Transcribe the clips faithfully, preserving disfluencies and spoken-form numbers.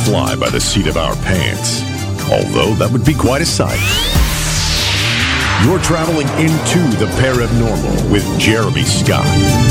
fly by the seat of our pants. Although that would be quite a sight. You're traveling into the paranormal with Jeremy Scott.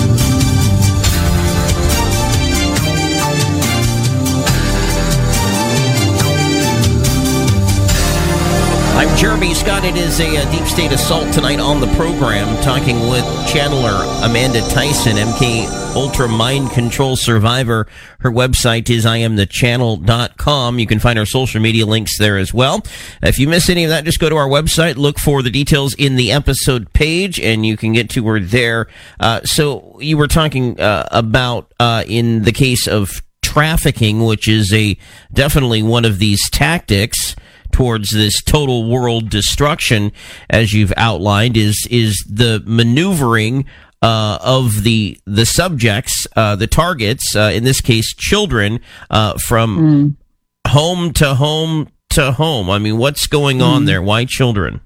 I'm Jeremy Scott. It is a, a Deep State Assault tonight on the program, talking with channeler Amanda Tyson, M K Ultra Mind Control Survivor. Her website is I am the channel dot com. You can find our social media links there as well. If you miss any of that, just go to our website, look for the details in the episode page, and you can get to her there. Uh, so you were talking uh, about, uh, in the case of trafficking, which is a definitely one of these tactics towards this total world destruction, as you've outlined, is is the maneuvering uh, of the the subjects, uh, the targets, uh, in this case, children, uh, from mm. home to home to home. I mean, what's going on mm. there? Why children?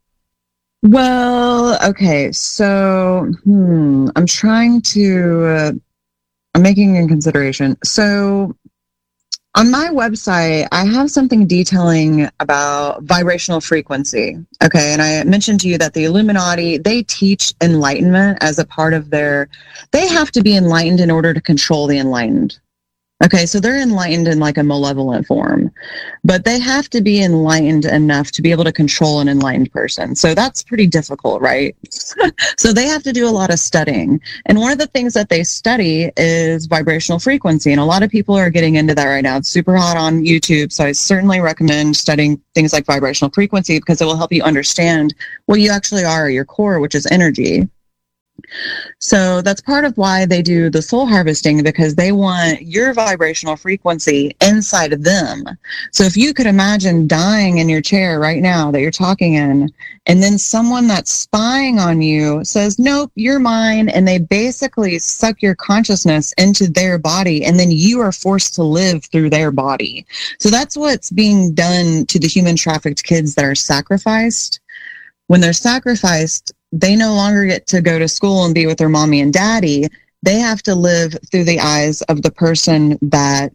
Well, okay, so hmm, I'm trying to. Uh, I'm making a consideration. So. On my website, I have something detailing about vibrational frequency. Okay, and I mentioned to you that the Illuminati, they teach enlightenment as a part of their, they have to be enlightened in order to control the enlightened. Okay, so they're enlightened in like a malevolent form, but they have to be enlightened enough to be able to control an enlightened person. So that's pretty difficult, right? So they have to do a lot of studying. And one of the things that they study is vibrational frequency. And a lot of people are getting into that right now. It's super hot on YouTube. So I certainly recommend studying things like vibrational frequency because it will help you understand what you actually are at your core, which is energy. So that's part of why they do the soul harvesting, because they want your vibrational frequency inside of them. So if you could imagine dying in your chair right now that you're talking in, and then someone that's spying on you says, nope, you're mine, and they basically suck your consciousness into their body, and then you are forced to live through their body. So that's what's being done to the human trafficked kids that are sacrificed. When they're sacrificed, they no longer get to go to school and be with their mommy and daddy. They have to live through the eyes of the person that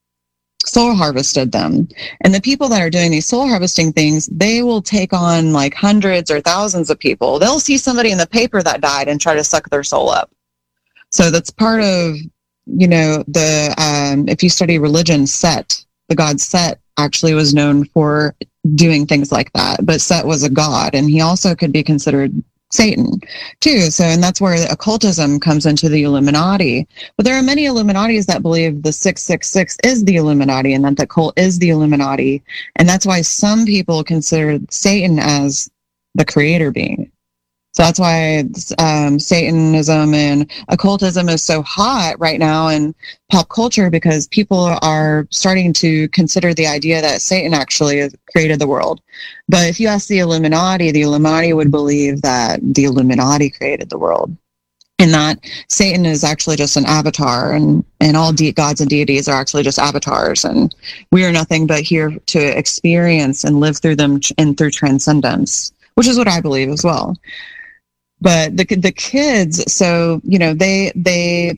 soul harvested them. And the people that are doing these soul harvesting things, they will take on like hundreds or thousands of people. They'll see somebody in the paper that died and try to suck their soul up. So that's part of, you know, the, um, if you study religion, Set, the god Set actually was known for doing things like that. But Set was a god, and he also could be considered Satan too. So, and that's where occultism comes into the Illuminati. But there are many Illuminatis that believe the six six six is the Illuminati and that the cult is the Illuminati. And that's why some people consider Satan as the creator being. So that's why um, Satanism and occultism is so hot right now in pop culture, because people are starting to consider the idea that Satan actually created the world. But if you ask the Illuminati, the Illuminati would believe that the Illuminati created the world, and that Satan is actually just an avatar, and, and all de- gods and deities are actually just avatars, and we are nothing but here to experience and live through them and through transcendence, which is what I believe as well. But the the kids, so, you know, they they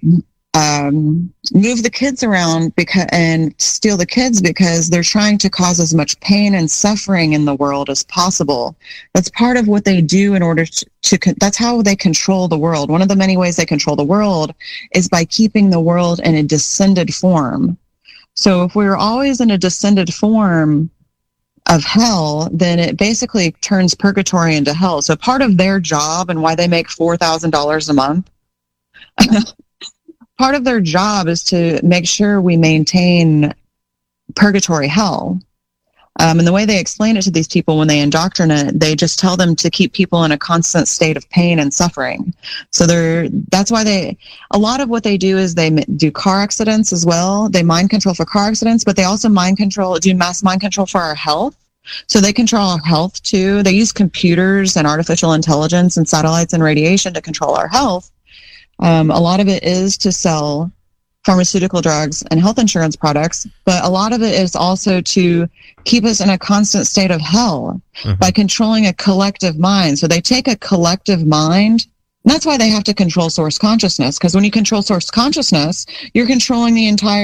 um, move the kids around because and steal the kids because they're trying to cause as much pain and suffering in the world as possible. That's part of what they do in order to, to that's how they control the world. One of the many ways they control the world is by keeping the world in a descended form. So if we're always in a descended form of hell, then it basically turns purgatory into hell. So part of their job and why they make four thousand dollars a month, part of their job is to make sure we maintain purgatory hell. Um, and the way they explain it to these people when they indoctrinate, they just tell them to keep people in a constant state of pain and suffering. So they're, that's why they, a lot of what they do is they do car accidents as well. They mind control for car accidents, but they also mind control, do mass mind control for our health. So they control our health too. They use computers and artificial intelligence and satellites and radiation to control our health. Um, a lot of it is to sell pharmaceutical drugs and health insurance products, but a lot of it is also to keep us in a constant state of hell mm-hmm. by controlling a collective mind. So they take a collective mind, and that's why they have to control source consciousness, because when you control source consciousness, you're controlling the entire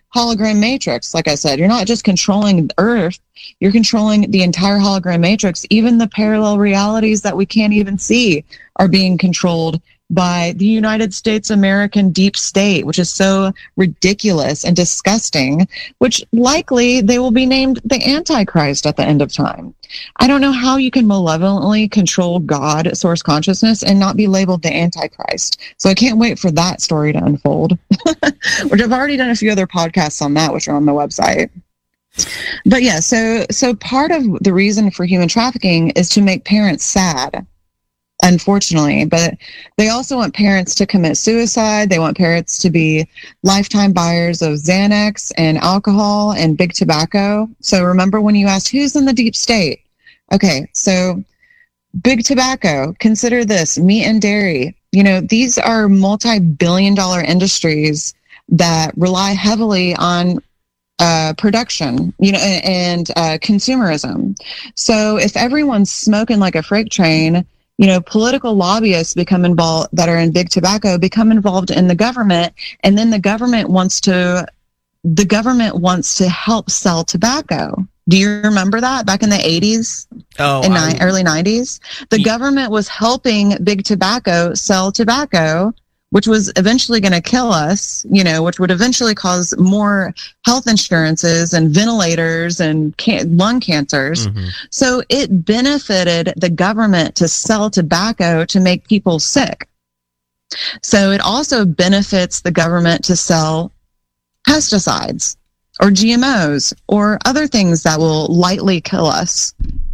hologram matrix. Like I said, you're not just controlling Earth, you're controlling the entire hologram matrix. Even the parallel realities that we can't even see are being controlled by the United States American deep state, which is so ridiculous and disgusting, which likely they will be named the Antichrist at the end of time. I don't know how you can malevolently control God, source consciousness, and not be labeled the Antichrist. So I can't wait for that story to unfold, which I've already done a few other podcasts on that, which are on the website. But yeah, so so part of the reason for human trafficking is to make parents sad, unfortunately, but they also want parents to commit suicide. They want parents to be lifetime buyers of Xanax and alcohol and big tobacco. So remember when you asked who's in the deep state? Okay, so big tobacco, consider this, meat and dairy. You know, these are multi-billion dollar industries that rely heavily on uh, production, you know, and uh, consumerism. So if everyone's smoking like a freight train, you know, political lobbyists become involved that are in big tobacco, become involved in the government. And then the government wants to, the government wants to help sell tobacco. Do you remember that back in the eighties oh, and ni- early nineties? The government was helping big tobacco sell tobacco, which was eventually going to kill us, you know, which would eventually cause more health insurances and ventilators and can- lung cancers. Mm-hmm. So it benefited the government to sell tobacco to make people sick. So it also benefits the government to sell pesticides or G M Os or other things that will lightly kill us.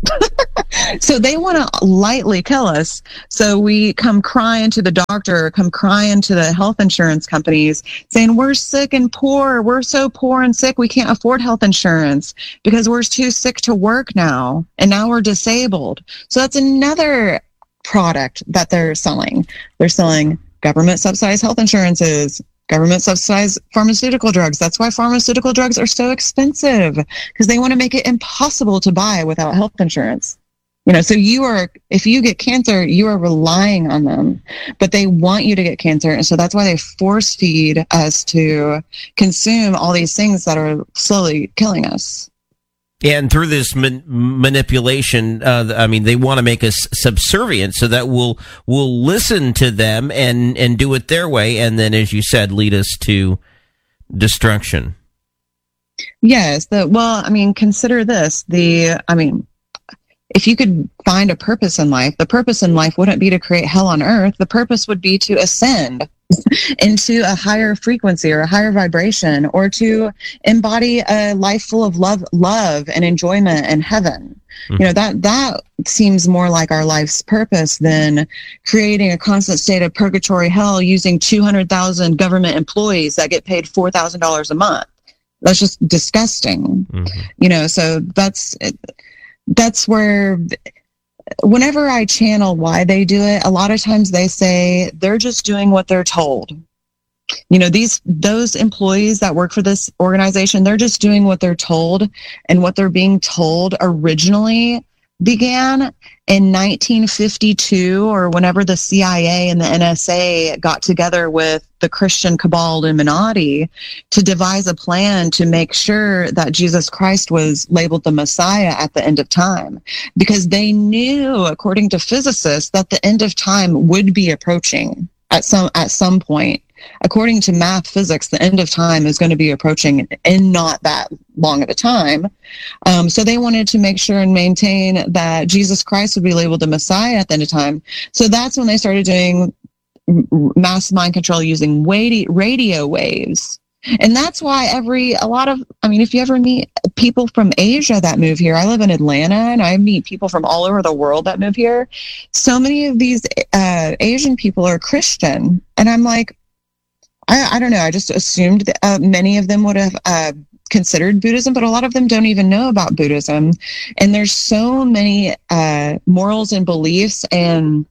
So they want to lightly kill us. So we come crying to the doctor, come crying to the health insurance companies saying, we're sick and poor. We're so poor and sick. We can't afford health insurance because we're too sick to work now. And now we're disabled. So that's another product that they're selling. They're selling government subsidized health insurances, government subsidized pharmaceutical drugs. That's why pharmaceutical drugs are so expensive, because they want to make it impossible to buy without health insurance. You know, so you are, if you get cancer, you are relying on them, but they want you to get cancer. And so that's why they force feed us to consume all these things that are slowly killing us. Yeah, and through this man- manipulation, uh, I mean, they want to make us subservient so that we'll we'll listen to them and, and do it their way, and then, as you said, lead us to destruction. Yes. The, well, I mean, consider this. The, I mean, if you could find a purpose in life, the purpose in life wouldn't be to create hell on earth. The purpose would be to ascend into a higher frequency or a higher vibration, or to embody a life full of love, love and enjoyment and heaven. Mm-hmm. You know, that, that seems more like our life's purpose than creating a constant state of purgatory hell using two hundred thousand government employees that get paid four thousand dollars a month. That's just disgusting. Mm-hmm. You know, so that's, that's where, whenever I channel why they do it, a lot of times they say they're just doing what they're told. You know, these, those employees that work for this organization, they're just doing what they're told, and what they're being told originally began in nineteen fifty-two, or whenever the C I A and the N S A got together with the Christian cabal Illuminati to devise a plan to make sure that Jesus Christ was labeled the Messiah at the end of time, because they knew, according to physicists, that the end of time would be approaching at some at some point. According to math physics, the end of time is going to be approaching in not that long of a time. Um, so they wanted to make sure and maintain that Jesus Christ would be labeled the Messiah at the end of time. So that's when they started doing mass mind control using radio waves. And that's why every, a lot of, I mean, if you ever meet people from Asia that move here, I live in Atlanta and I meet people from all over the world that move here. So many of these uh, Asian people are Christian. And I'm like, I, I don't know. I just assumed that uh, many of them would have uh, considered Buddhism, but a lot of them don't even know about Buddhism. And there's so many uh, morals and beliefs and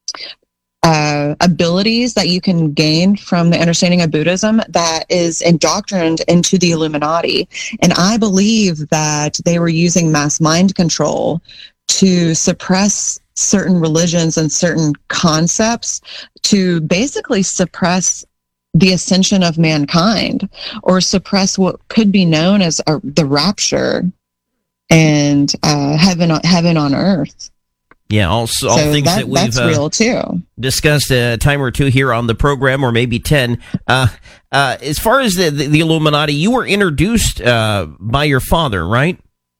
uh, abilities that you can gain from the understanding of Buddhism that is indoctrined into the Illuminati. And I believe that they were using mass mind control to suppress certain religions and certain concepts, to basically suppress the ascension of mankind, or suppress what could be known as a, the rapture and uh, heaven, heaven on earth. Yeah, all, all so things that, that we've that's uh, real too. discussed a time or two here on the program, or maybe ten. Uh, uh, as far as the, the, the Illuminati, you were introduced uh, by your father, right?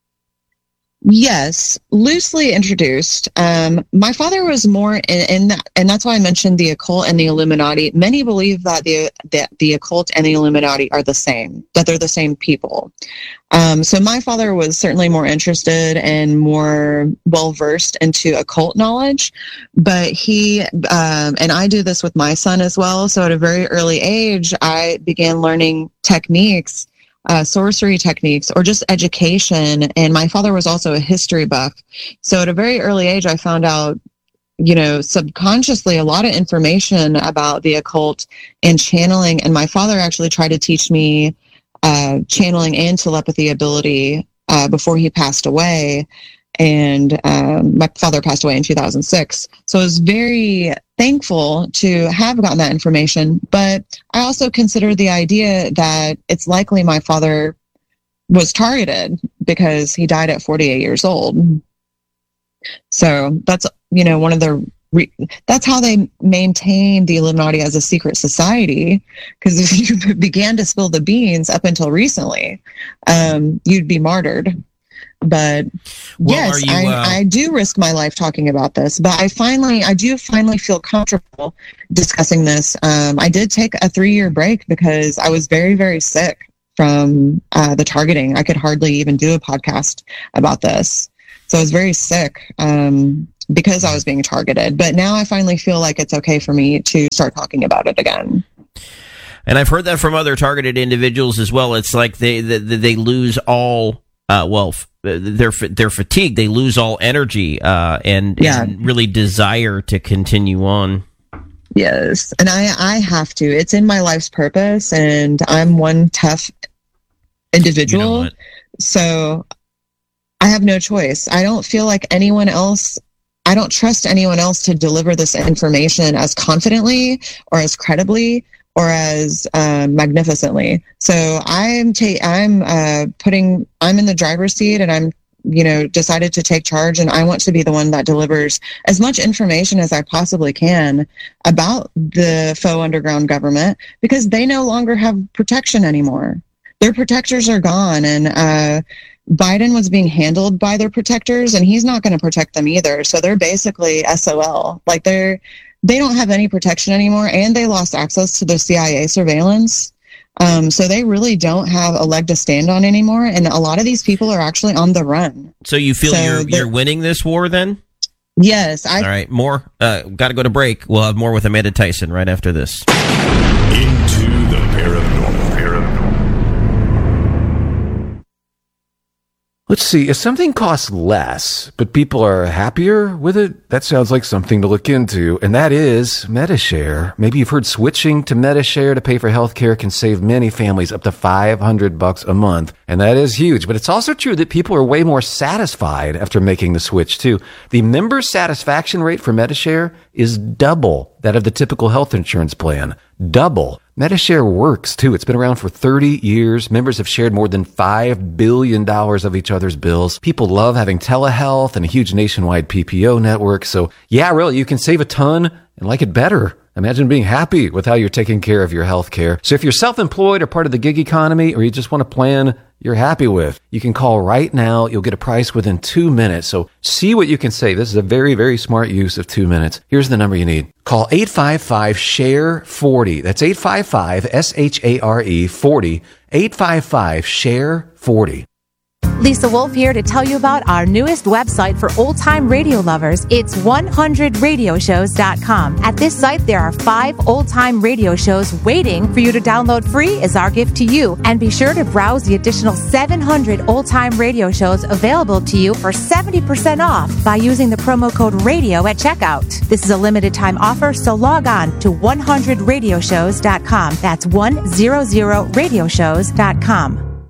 Yes, loosely introduced. Um, my father was more in, in that, and that's why I mentioned the occult and the Illuminati. Many believe that the that the occult and the Illuminati are the same, that they're the same people. Um, so my father was certainly more interested and more well versed into occult knowledge, but he um, and I do this with my son as well. So at a very early age, I began learning techniques. Uh, sorcery techniques, or just education. And my father was also a history buff. So at a very early age, I found out, you know, subconsciously a lot of information about the occult and channeling. And my father actually tried to teach me uh, channeling and telepathy ability uh, before he passed away. And um, my father passed away in two thousand six. So I was very thankful to have gotten that information. But I also consider the idea that it's likely my father was targeted because he died at forty-eight years old. So that's, you know, one of the, re- that's how they maintain the Illuminati as a secret society. Because if you began to spill the beans up until recently, um, you'd be martyred. But well, yes, you, uh... I, I do risk my life talking about this, but I finally, I do finally feel comfortable discussing this. Um, I did take a three-year break because I was very, very sick from uh, the targeting. I could hardly even do a podcast about this. So I was very sick um, because I was being targeted. But now I finally feel like it's okay for me to start talking about it again. And I've heard that from other targeted individuals as well. It's like they they, they lose all... Uh, well, f- they're they're fatigued. They lose all energy uh, and, yeah. and really desire to continue on. Yes, and I I have to. It's in my life's purpose, and I'm one tough individual. You know so I have no choice. I don't feel like anyone else. I don't trust anyone else to deliver this information as confidently or as credibly or as uh, magnificently. So I'm ta- I'm uh, putting I'm in the driver's seat, and I'm you know decided to take charge, and I want to be the one that delivers as much information as I possibly can about the faux underground government, because they no longer have protection anymore. Their protectors are gone, and uh, Biden was being handled by their protectors, and he's not going to protect them either. So they're basically S O L. Like they're They don't have any protection anymore, and they lost access to the C I A surveillance. Um, so they really don't have a leg to stand on anymore, and a lot of these people are actually on the run. So you feel so you're you're winning this war then? Yes. I, All right, more. Uh, got to go to break. We'll have more with Amanda Tyson right after this. Into the paranormal. Let's see, if something costs less, but people are happier with it, that sounds like something to look into, and that is Medi-Share. Maybe you've heard switching to Medi-Share to pay for healthcare can save many families up to five hundred bucks a month, and that is huge. But it's also true that people are way more satisfied after making the switch, too. The member satisfaction rate for Medi-Share is double that of the typical health insurance plan. Double. Medi-Share works, too. It's been around for thirty years. Members have shared more than five billion dollars of each other's bills. People love having telehealth and a huge nationwide P P O network. So, yeah, really, you can save a ton and like it better. Imagine being happy with how you're taking care of your health care. So if you're self-employed or part of the gig economy, or you just want a plan you're happy with, you can call right now. You'll get a price within two minutes. So see what you can save. This is a very, very smart use of two minutes. Here's the number you need. Call eight five five, S H A R E, forty. That's eight five five, S H A R E, forty. eight five five, S H A R E, forty. Lisa Wolf here to tell you about our newest website for old-time radio lovers. It's one hundred radio shows dot com. At this site, there are five old-time radio shows waiting for you to download free as our gift to you. And be sure to browse the additional seven hundred old-time radio shows available to you for seventy percent off by using the promo code RADIO at checkout. This is a limited-time offer, so log on to one hundred radio shows dot com. That's one hundred radio shows dot com.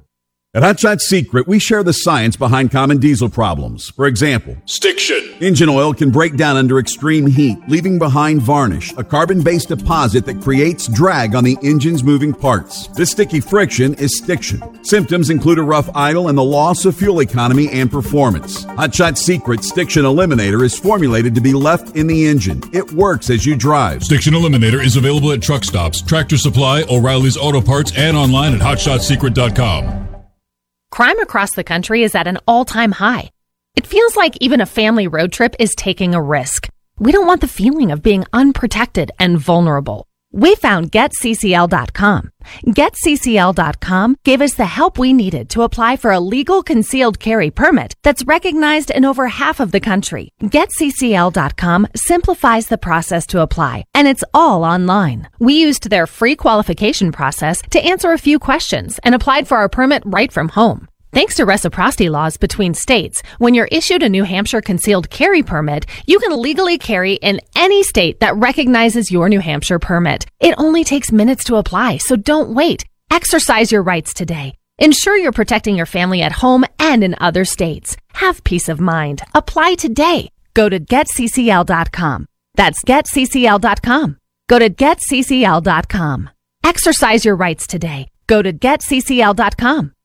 At Hot Shot Secret, we share the science behind common diesel problems. For example, stiction. Engine oil can break down under extreme heat, leaving behind varnish, a carbon-based deposit that creates drag on the engine's moving parts. This sticky friction is stiction. Symptoms include a rough idle and the loss of fuel economy and performance. Hot Shot Secret Stiction Eliminator is formulated to be left in the engine. It works as you drive. Stiction Eliminator is available at truck stops, Tractor Supply, O'Reilly's Auto Parts, and online at hot shot secret dot com. Crime across the country is at an all-time high. It feels like even a family road trip is taking a risk. We don't want the feeling of being unprotected and vulnerable. We found get C C L dot com. get C C L dot com gave us the help we needed to apply for a legal concealed carry permit that's recognized in over half of the country. get C C L dot com simplifies the process to apply, and it's all online. We used their free qualification process to answer a few questions and applied for our permit right from home. Thanks to reciprocity laws between states, when you're issued a New Hampshire concealed carry permit, you can legally carry in any state that recognizes your New Hampshire permit. It only takes minutes to apply, so don't wait. Exercise your rights today. Ensure you're protecting your family at home and in other states. Have peace of mind. Apply today. Go to get C C L dot com. That's get C C L dot com. Go to get C C L dot com. Exercise your rights today. Go to get C C L dot com.